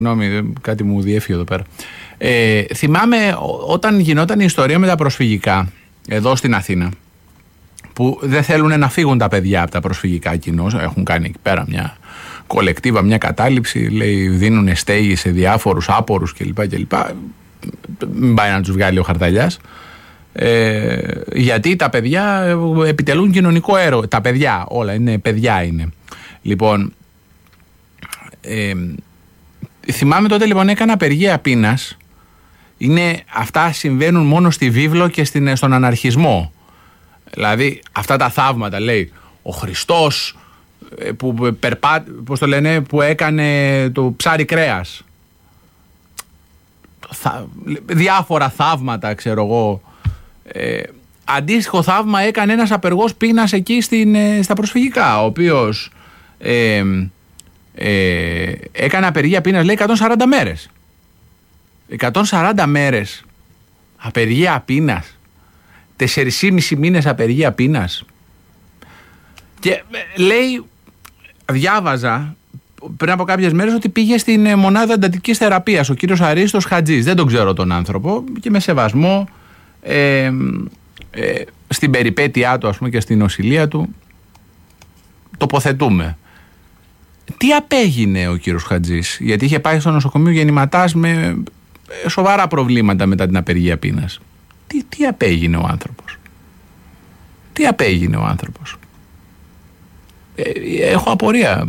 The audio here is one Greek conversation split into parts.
Συγγνώμη, κάτι μου διέφυγε εδώ πέρα. Θυμάμαι όταν γινόταν η ιστορία με τα προσφυγικά εδώ στην Αθήνα, που δεν θέλουν να φύγουν τα παιδιά από τα προσφυγικά κοινώς. Έχουν κάνει εκεί πέρα μια κολεκτίβα, μια κατάληψη, λέει, δίνουν στέγη σε διάφορους άπορους κλπ. Μην πάει να τους βγάλει ο Χαρταλιάς. Γιατί τα παιδιά επιτελούν κοινωνικό έργο. Τα παιδιά, όλα είναι παιδιά είναι. Λοιπόν, θυμάμαι τότε λοιπόν έκανα απεργία πείνας. Αυτά συμβαίνουν μόνο στη βίβλο και στον αναρχισμό. Δηλαδή αυτά τα θαύματα, λέει ο Χριστός που έκανε το ψάρι κρέας, διάφορα θαύματα, ξέρω εγώ. Αντίστοιχο θαύμα έκανε ένας απεργός πείνας εκεί στα προσφυγικά, ο οποίος έκανε απεργία πείνας, λέει, 140 μέρες. 140 μέρες απεργία πείνας, 4,5 μήνες απεργία πείνας. Και λέει, διάβαζα πριν από κάποιες μέρες ότι πήγε στην μονάδα εντατικής θεραπείας ο κύριος Αρίστος Χατζής. Δεν τον ξέρω τον άνθρωπο και με σεβασμό στην περιπέτειά του, ας πούμε, και στην νοσηλεία του τοποθετούμε. Τι απέγινε ο κύριος Χατζής? Γιατί είχε πάει στο νοσοκομείο γεννηματάς με σοβαρά προβλήματα μετά την απεργία πείνας. Τι απέγινε ο άνθρωπος? Τι απέγινε ο άνθρωπος? Έχω απορία.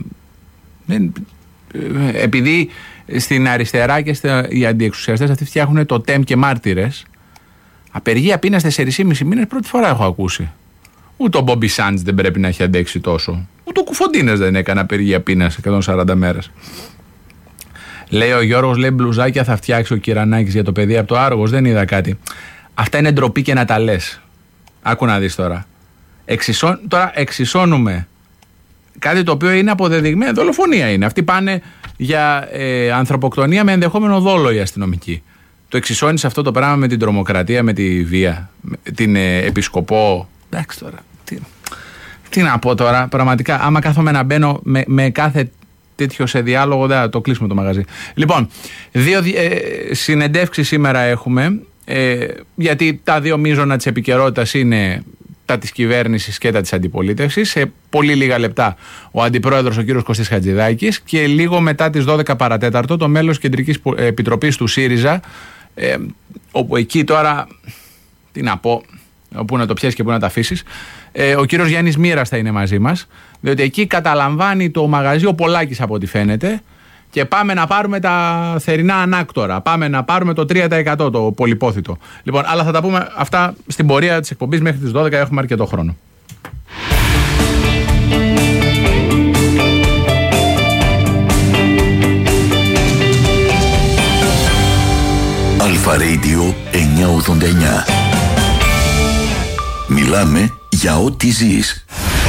Επειδή στην αριστερά και οι αντιεξουσιαστές αυτοί φτιάχνουν το ΤΕΜ και μάρτυρες, απεργία πείνας 4,5 μήνες πρώτη φορά έχω ακούσει. Ούτε ο Μπόμπι Σάντς δεν πρέπει να έχει αντέξει τόσο. Ούτε ο Κουφοντίνας δεν έκανε απεργία πείνας 140 μέρες. Λέει ο Γιώργος, λέει, μπλουζάκια θα φτιάξει ο Κυρανάκης για το παιδί από το Άργος. Δεν είδα κάτι. Αυτά είναι ντροπή και να τα λες. Άκου να δεις τώρα. Τώρα εξισώνουμε κάτι το οποίο είναι αποδεδειγμένο. Δολοφονία είναι. Αυτοί πάνε για ανθρωποκτονία με ενδεχόμενο δόλο οι αστυνομικοί. Το εξισώνεις αυτό το πράγμα με την τρομοκρατία, με τη βία, την επισκοπό. Εντάξει τώρα. Τι να πω τώρα. Πραγματικά, άμα κάθομαι να μπαίνω με κάθε τέτοιο σε διάλογο, δεν θα το κλείσουμε το μαγαζί. Λοιπόν, 2 συνεντεύξεις σήμερα έχουμε, γιατί τα 2 μείζωνα της επικαιρότητας είναι τα της κυβέρνησης και τα της αντιπολίτευσης. Σε πολύ λίγα λεπτά ο αντιπρόεδρος, ο κύριος Κωστής Χατζηδάκης, και λίγο μετά τις 12 παρατέταρτο το μέλος Κεντρικής Επιτροπής του ΣΥΡΙΖΑ, όπου εκεί τώρα, τι να πω, όπου να το πιέσεις και πού να τα αφήσεις, ο κύριος Γιάννης Μοίρας θα είναι μαζί μας, διότι εκεί καταλαμβάνει το μαγαζί ο Πολάκης από ό,τι φαίνεται, και πάμε να πάρουμε τα θερινά ανάκτορα. Πάμε να πάρουμε το 3%, το πολυπόθητο. Λοιπόν, αλλά θα τα πούμε αυτά στην πορεία της εκπομπής. Μέχρι τις 12 έχουμε αρκετό χρόνο. Αλφα Radio 989. Μιλάμε για ό,τι ζεις.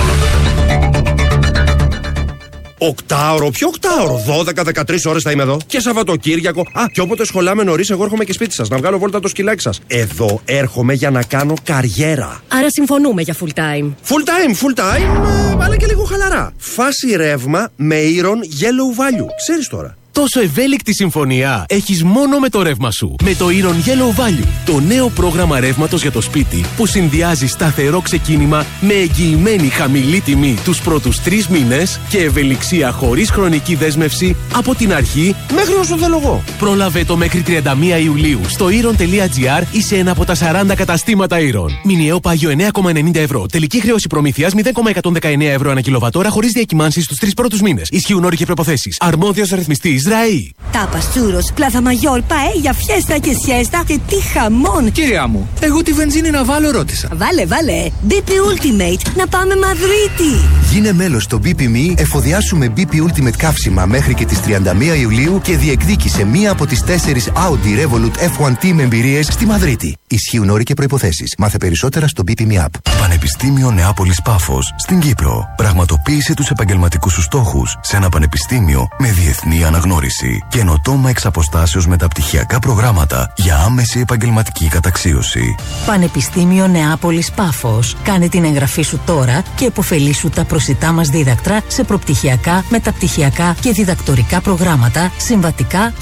8ωρο, ποιο 8ωρο? 12-13 ώρες θα είμαι εδώ. Και Σαββατοκύριακο. Και όποτε σχολάμε νωρίς, εγώ έρχομαι και σπίτι σας να βγάλω βόλτα το σκυλάκι σας. Εδώ έρχομαι για να κάνω καριέρα. Άρα συμφωνούμε για full time. Full time, αλλά και λίγο χαλαρά. Φάση ρεύμα με Iron Yellow Value. Ξέρεις τώρα. Τόσο ευέλικτη συμφωνία έχεις μόνο με το ρεύμα σου. Με το Iron Yellow Value, το νέο πρόγραμμα ρεύματος για το σπίτι που συνδυάζει σταθερό ξεκίνημα με εγγυημένη χαμηλή τιμή τους πρώτους 3 μήνες και ευελιξία χωρίς χρονική δέσμευση από την αρχή μέχρι όσο θέλω εγώ. Πρόλαβε το μέχρι 31 Ιουλίου στο iron.gr ή σε ένα από τα 40 καταστήματα Iron. Μηνιαίο πάγιο 9,90 ευρώ. Τελική χρέωση προμήθειας 0,119 ευρώ ανά κιλοβατόρα χωρίς διακυμάνσεις στους 3 πρώτους μήνες. Ισχύουν όροι και προϋποθέσεις. Αρμόδιος ρυθμιστής ΡΑΗ. Τάπας, τσούρος, πλάθα μαγιόρ, παέλια, φιέστα και σιέστα και τι χαμόν. Κυρία μου, εγώ τη βενζίνη να βάλω ρώτησα. Βάλε. BP Ultimate, να πάμε Μαδρίτη. Γίνε μέλος στο BP.me, εφοδιάσουμε BP Ultimate καύσιμα μέχρι και τις 31 Ιουλίου και διεκδίκησε μία από τις 4 Audi Revolut F1 Team εμπειρίες στη Μαδρίτη. Ισχύουν όροι και προϋποθέσεις. Μάθε περισσότερα στο BP Me App. Πανεπιστήμιο Νεάπολης Πάφος στην Κύπρο. Πραγματοποίησε τους επαγγελματικούς σου στόχους σε ένα πανεπιστήμιο με διεθνή αναγνώριση. Καινοτόμα εξ αποστάσεως μεταπτυχιακά προγράμματα για άμεση επαγγελματική καταξίωση. Πανεπιστήμιο Νεάπολης Πάφος. Κάνε την εγγραφή σου τώρα και επωφελήσου τα προσιτά μας δίδακτρα σε προπτυχιακά, μεταπτυχιακά και διδακτορικά προγράμματα, συμβατικά